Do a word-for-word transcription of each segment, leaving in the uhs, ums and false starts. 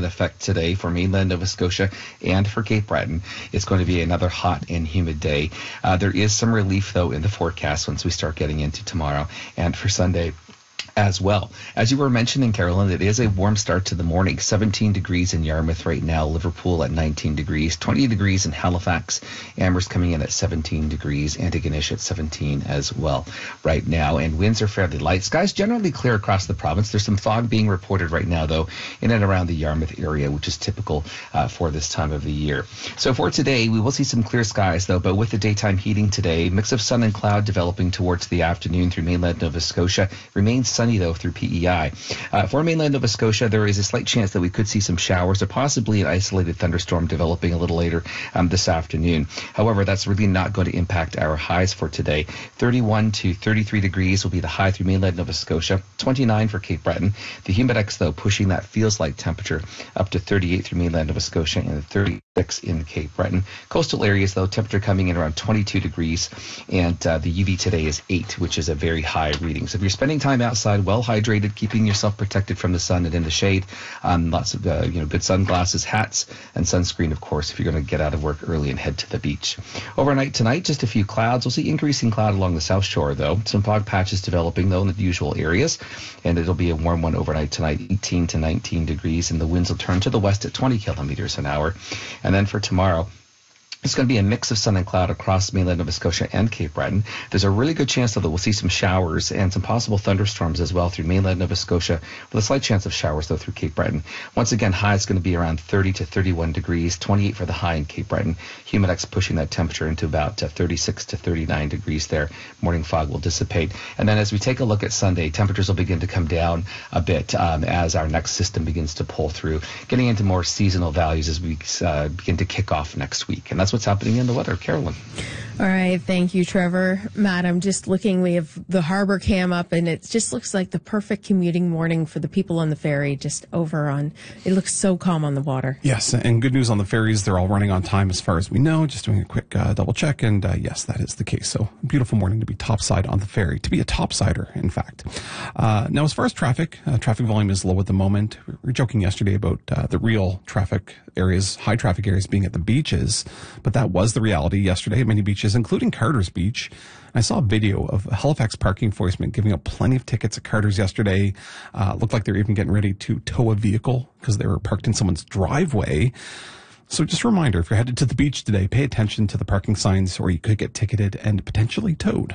effect today for mainland Nova Scotia and for Cape Breton. It's going to be another hot and humid day. Uh, there is some relief, though, in the forecast once we start getting into tomorrow and for Sunday as well. As you were mentioning, Carolyn, it is a warm start to the morning. seventeen degrees in Yarmouth right now, Liverpool at nineteen degrees, twenty degrees in Halifax, Amherst coming in at seventeen degrees, Antigonish at seventeen as well right now, and winds are fairly light. Skies generally clear across the province. There's some fog being reported right now, though, in and around the Yarmouth area, which is typical uh, for this time of the year. So for today, we will see some clear skies, though, but with the daytime heating today, mix of sun and cloud developing towards the afternoon through mainland Nova Scotia. Remains sunny, though, through P E I. Uh, for mainland Nova Scotia, there is a slight chance that we could see some showers or possibly an isolated thunderstorm developing a little later um, this afternoon. However, that's really not going to impact our highs for today. thirty-one to thirty-three degrees will be the high through mainland Nova Scotia, twenty-nine for Cape Breton. The humidex, though, pushing that feels-like temperature up to thirty-eight through mainland Nova Scotia and thirty-six in Cape Breton. Coastal areas, though, temperature coming in around twenty-two degrees, and uh, the U V today is eight, which is a very high reading. So if you're spending time outside, well hydrated, keeping yourself protected from the sun and in the shade, um, lots of uh, you know good sunglasses, hats, and sunscreen, of course, if you're going to get out of work early and head to the beach. Overnight tonight, just a few clouds. We'll see increasing cloud along the south shore, though. Some fog patches developing, though, in the usual areas, and it'll be a warm one overnight tonight, eighteen to nineteen degrees, and the winds will turn to the west at twenty kilometers an hour. And then for tomorrow, it's going to be a mix of sun and cloud across mainland Nova Scotia and Cape Breton. There's a really good chance, though, that we'll see some showers and some possible thunderstorms as well through mainland Nova Scotia, with a slight chance of showers, though, through Cape Breton. Once again, high is going to be around thirty to thirty-one degrees, twenty-eight for the high in Cape Breton. Humidex pushing that temperature into about uh, thirty-six to thirty-nine degrees there. Morning fog will dissipate. And then as we take a look at Sunday, temperatures will begin to come down a bit um, as our next system begins to pull through, getting into more seasonal values as we uh, begin to kick off next week. And that's what's happening in the weather. Carolyn. All right. Thank you, Trevor. Matt, I'm just looking. We have the harbor cam up, and it just looks like the perfect commuting morning for the people on the ferry, just over on. It looks so calm on the water. Yes, and good news on the ferries. They're all running on time as far as we know. Just doing a quick uh, double check, and uh, yes, that is the case. So beautiful morning to be topside on the ferry, to be a topsider, in fact. Uh, now, as far as traffic, uh, traffic volume is low at the moment. We were joking yesterday about uh, the real traffic areas, high traffic areas being at the beaches, but that was the reality yesterday at many beaches, including Carter's Beach. I saw a video of Halifax parking enforcement giving out plenty of tickets at Carter's yesterday. Uh, looked like they were even getting ready to tow a vehicle because they were parked in someone's driveway. So just a reminder, if you're headed to the beach today, pay attention to the parking signs or you could get ticketed and potentially towed.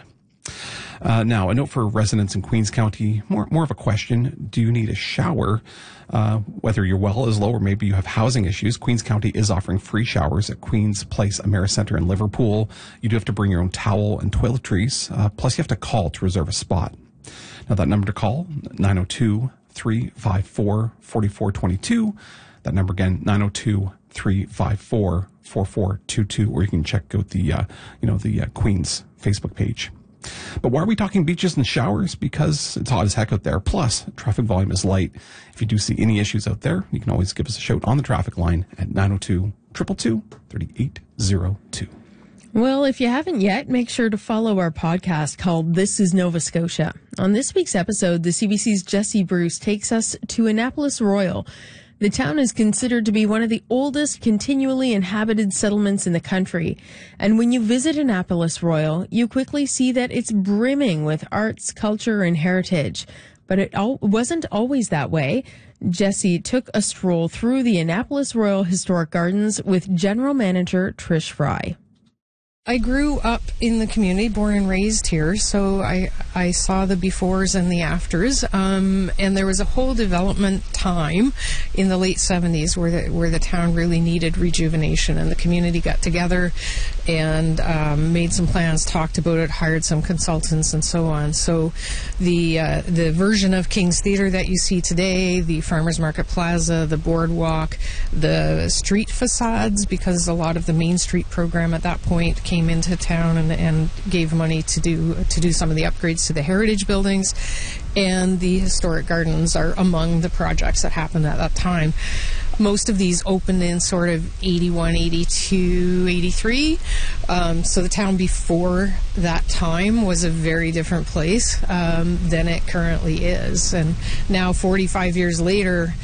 Uh, now, a note for residents in Queens County, more more of a question. Do you need a shower? Uh, whether your well is low or maybe you have housing issues, Queens County is offering free showers at Queens Place Americenter in Liverpool. You do have to bring your own towel and toiletries, uh, plus you have to call to reserve a spot. Now, that number to call, nine oh two, three five four, four four two two. That number again, nine oh two, three five four, four four two two, or you can check out the, uh, you know, the uh, Queens Facebook page. But why are we talking beaches and showers? Because it's hot as heck out there. Plus, traffic volume is light. If you do see any issues out there, you can always give us a shout on the traffic line at nine oh two, two two two, three eight oh two. Well, if you haven't yet, make sure to follow our podcast called This is Nova Scotia. On this week's episode, the C B C's Jesse Bruce takes us to Annapolis Royal. The town is considered to be one of the oldest continually inhabited settlements in the country. And when you visit Annapolis Royal, you quickly see that it's brimming with arts, culture, and heritage. But it al- wasn't always that way. Jesse took a stroll through the Annapolis Royal Historic Gardens with General Manager Trish Fry. I grew up in the community, born and raised here, so I I saw the befores and the afters. Um, and there was a whole development time in the late seventies where the where the town really needed rejuvenation, and the community got together and um, made some plans, talked about it, hired some consultants, and so on. So the uh, the version of King's Theatre that you see today, the Farmers Market Plaza, the boardwalk, the street facades, because a lot of the Main Street program at that point came into town and, and gave money to do to do some of the upgrades to the heritage buildings, and the historic gardens are among the projects that happened at that time. Most of these opened in sort of eighty-one, eighty-two, eighty-three. Um, so the town before that time was a very different place um, than it currently is. And now, forty-five years later,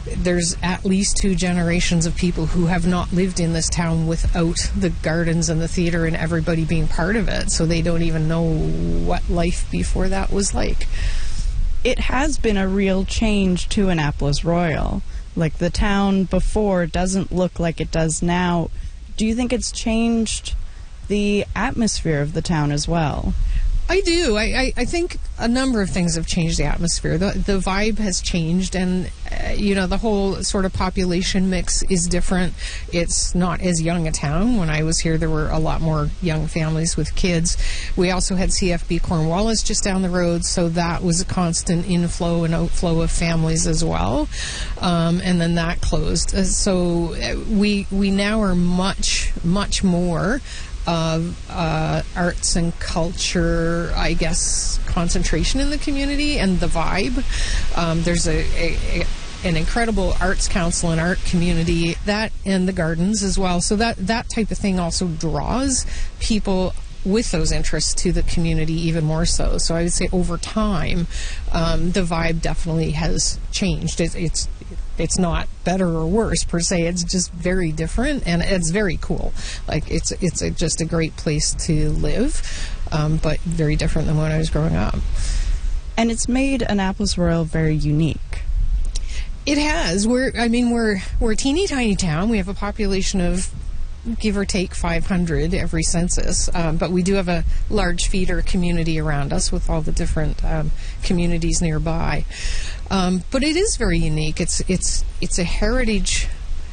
there's at least two generations of people who have not lived in this town without the gardens and the theater and everybody being part of it, so they don't even know what life before that was like. It has been a real change to Annapolis Royal. Like, the town before doesn't look like it does now. Do you think it's changed the atmosphere of the town as well? I do. I, I, I think a number of things have changed the atmosphere. The, the vibe has changed, and, uh, you know, the whole sort of population mix is different. It's not as young a town. When I was here, there were a lot more young families with kids. We also had C F B Cornwallis just down the road, so that was a constant inflow and outflow of families as well. Um, and then that closed. Uh, so we, we now are much, much more of uh, arts and culture, I guess, concentration in the community and the vibe. Um, there's a, a, a an incredible arts council and art community, that and the gardens as well. So that, that type of thing also draws people with those interests to the community even more so. So I would say over time, um, the vibe definitely has changed. It, it's It's not better or worse per se. It's just very different, and it's very cool. Like, it's it's a, just a great place to live, um, but very different than when I was growing up. And it's made Annapolis Royal very unique. It has. We're I mean we're we're a teeny tiny town. We have a population of, give or take, five hundred every census, um, but we do have a large feeder community around us with all the different um, communities nearby. Um, but it is very unique. It's it's it's a heritage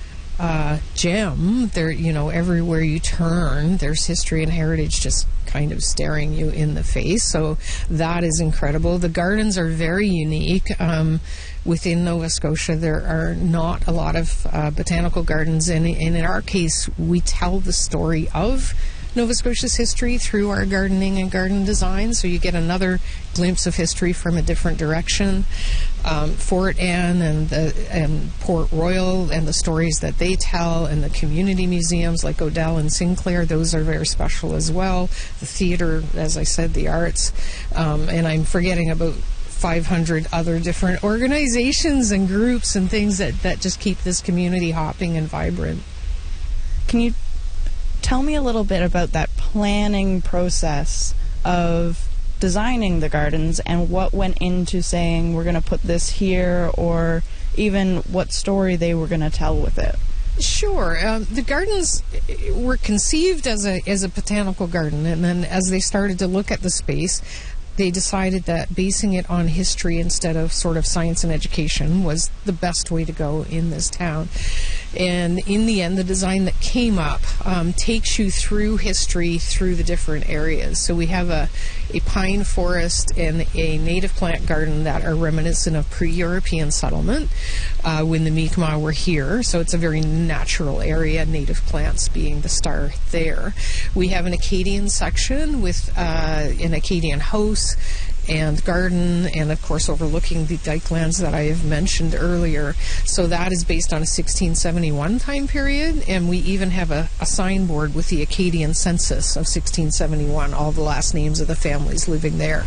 uh, gem. There, you know, everywhere you turn, there's history and heritage just kind of staring you in the face. So that is incredible. The gardens are very unique. Um, within Nova Scotia, there are not a lot of uh, botanical gardens, and, and in our case, we tell the story of Nova Scotia's history through our gardening and garden design, so you get another glimpse of history from a different direction. Um, Fort Anne and the and Port Royal and the stories that they tell, and the community museums like Odell and Sinclair, those are very special as well. The theater, as I said, the arts, um, and I'm forgetting about five hundred other different organizations and groups and things that, that just keep this community hopping and vibrant. Can you tell me a little bit about that planning process of designing the gardens and what went into saying we're going to put this here, or even what story they were going to tell with it? Sure. Um, the gardens were conceived as a as a botanical garden, and then as they started to look at the space, they decided that basing it on history instead of sort of science and education was the best way to go in this town. And in the end, the design that came up um, takes you through history through the different areas. So we have a, a pine forest and a native plant garden that are reminiscent of pre-European settlement uh, when the Mi'kmaq were here. So it's a very natural area, native plants being the star there. We have an Acadian section with uh, an Acadian house and garden, and of course overlooking the dikelands that I have mentioned earlier. So that is based on a sixteen seventy-one time period, and we even have a, a signboard with the Acadian census of sixteen seventy-one, all the last names of the families living there.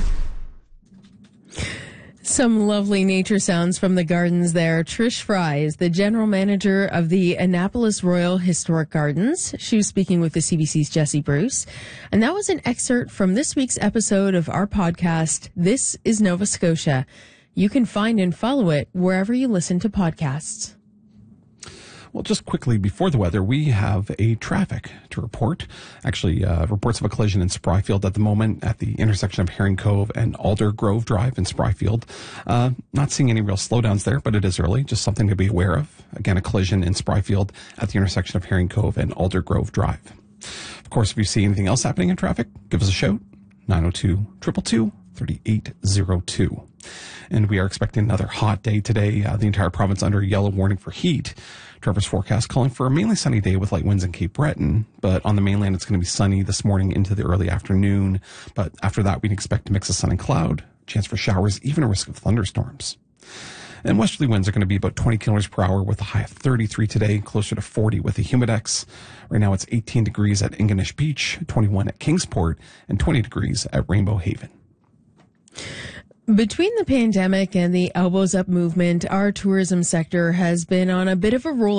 Some lovely nature sounds from the gardens there. Trish Fry is the general manager of the Annapolis Royal Historic Gardens. She was speaking with the C B C's Jesse Bruce. And that was an excerpt from this week's episode of our podcast, This is Nova Scotia. You can find and follow it wherever you listen to podcasts. Well, just quickly before the weather, we have a traffic to report. Actually, uh, reports of a collision in Spryfield at the moment at the intersection of Herring Cove and Alder Grove Drive in Spryfield. Uh, not seeing any real slowdowns there, but it is early. Just something to be aware of. Again, a collision in Spryfield at the intersection of Herring Cove and Alder Grove Drive. Of course, if you see anything else happening in traffic, give us a shout. nine oh two, two two two, three eight oh two. And we are expecting another hot day today. Uh, the entire province under yellow warning for heat. Trevor's forecast calling for a mainly sunny day with light winds in Cape Breton, but on the mainland it's going to be sunny this morning into the early afternoon. But after that, we'd expect a mix of sun and cloud, chance for showers, even a risk of thunderstorms. And westerly winds are going to be about twenty kilometers per hour with a high of thirty-three today, closer to forty with the humidex. Right now it's eighteen degrees at Ingonish Beach, twenty-one at Kingsport, and twenty degrees at Rainbow Haven. Between the pandemic and the Elbows Up movement, our tourism sector has been on a bit of a roller